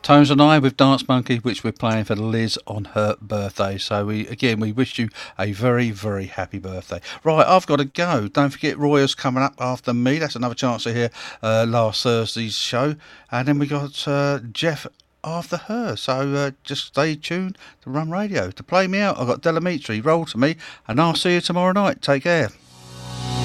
Tones and I with Dance Monkey, which we're playing for Liz on her birthday. So we wish you a very, very happy birthday. Right, I've got to go. Don't forget Royals coming up after me. That's another chance to hear last Thursday's show. And then we got Jeff after her. So just stay tuned to Run Radio to play me out. I've got Delamitri, Roll to Me, and I'll see you tomorrow night. Take care.